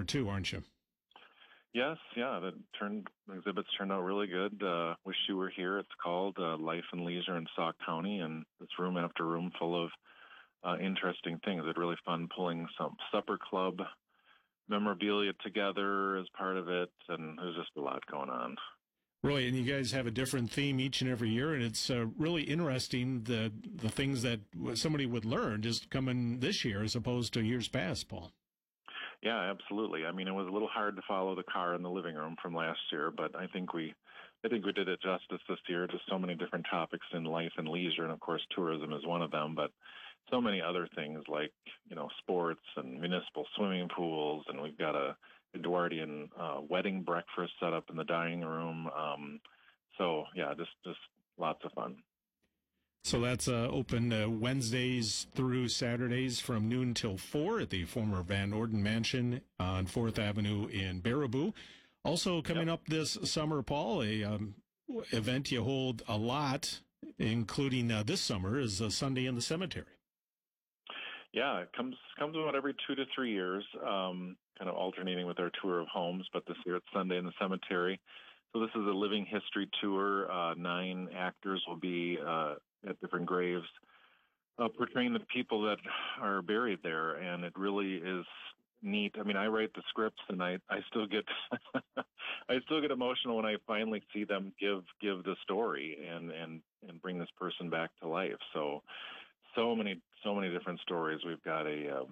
number 2, aren't you? Yes, yeah, the exhibits turned out really good. Wish You Were Here, it's called, Life and Leisure in Sauk County, and it's room after room full of interesting things. It's really fun pulling some supper club memorabilia together as part of it, and there's just a lot going on. Really, and you guys have a different theme each and every year, and it's really interesting the things that somebody would learn just coming this year as opposed to years past, Paul. Yeah, absolutely. I mean, it was a little hard to follow the car in the living room from last year, but I think we did it justice this year. Just so many different topics in life and leisure, and of course, tourism is one of them. But so many other things like sports and municipal swimming pools, and we've got a Edwardian wedding breakfast set up in the dining room. So yeah, just lots of fun. So that's open Wednesdays through Saturdays from noon till 4 at the former Van Orden Mansion on 4th Avenue in Baraboo. Also coming up this summer, Paul, a event you hold a lot, including this summer, is Sunday in the Cemetery. Yeah, it comes about every 2 to 3 years, kind of alternating with our tour of homes, but this year it's Sunday in the Cemetery. So this is a living history tour. 9 actors will be at different graves, portraying the people that are buried there, and it really is neat. I mean, I write the scripts, and I still get I still get emotional when I finally see them give the story and bring this person back to life. So many different stories. We've got a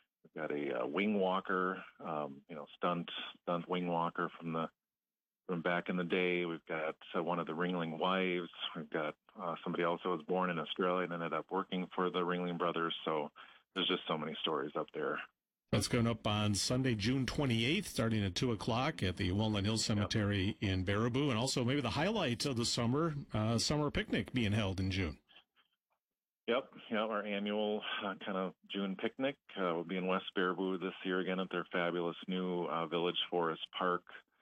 wing walker, stunt wing walker from back in the day. We've got one of the Ringling wives. We've got somebody else that was born in Australia and ended up working for the Ringling brothers. So there's just so many stories up there. That's going up on Sunday, June 28th, starting at 2 o'clock at the Walnut Hill Cemetery in Baraboo. And also maybe the highlight of the summer picnic being held in June. Yep, our annual kind of June picnic will be in West Baraboo this year again at their fabulous new Village Forest Park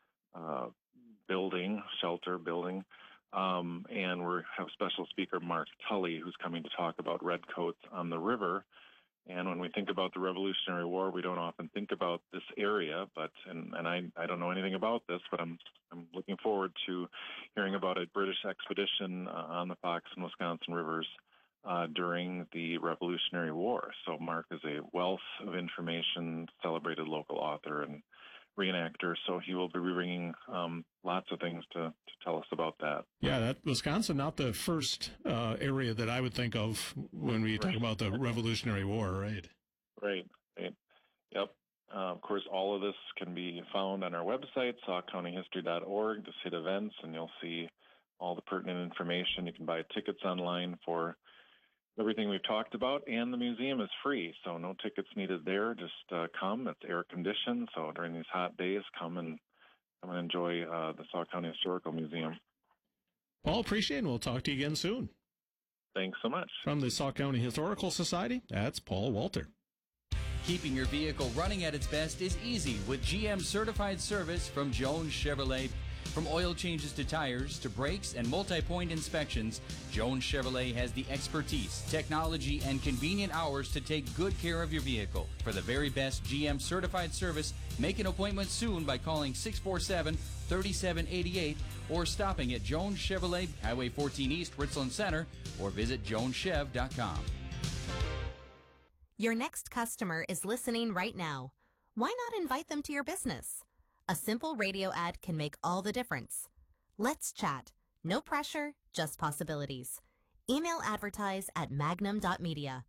shelter building. And we have special speaker Mark Tully, who's coming to talk about redcoats on the river. And when we think about the Revolutionary War, we don't often think about this area, and I don't know anything about this, but I'm looking forward to hearing about a British expedition on the Fox and Wisconsin rivers during the Revolutionary War. So Mark is a wealth of information, celebrated local author and reenactor, so he will be bringing lots of things to tell us about that. Yeah, that Wisconsin, not the first area that I would think of when we talk about the Revolutionary War, right? Right. Yep. Of course, all of this can be found on our website, saukcountyhistory.org. Just hit events, and you'll see all the pertinent information. You can buy tickets online for everything we've talked about, and the museum is free, so no tickets needed there. Just come. It's air conditioned, so during these hot days, come and enjoy the Sauk County Historical Museum. Paul, appreciate it, and we'll talk to you again soon. Thanks so much. From the Sauk County Historical Society, that's Paul Walter. Keeping your vehicle running at its best is easy with GM certified service from Jones Chevrolet. From oil changes to tires to brakes and multi-point inspections, Jones Chevrolet has the expertise, technology, and convenient hours to take good care of your vehicle. For the very best GM certified service, make an appointment soon by calling 647-3788 or stopping at Jones Chevrolet, Highway 14 East, Richland Center, or visit joneschev.com. Your next customer is listening right now. Why not invite them to your business? A simple radio ad can make all the difference. Let's chat. No pressure, just possibilities. Email advertise at magnum.media.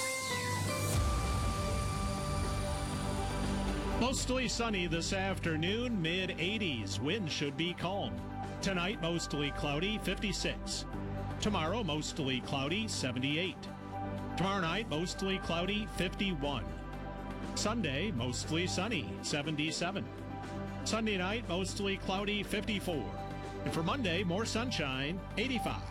Mostly sunny this afternoon, mid-80s. Wind should be calm. Tonight, mostly cloudy, 56. Tomorrow, mostly cloudy, 78. Tomorrow night, mostly cloudy, 51. Sunday, mostly sunny, 77. Sunday night, mostly cloudy, 54. And for Monday, more sunshine, 85.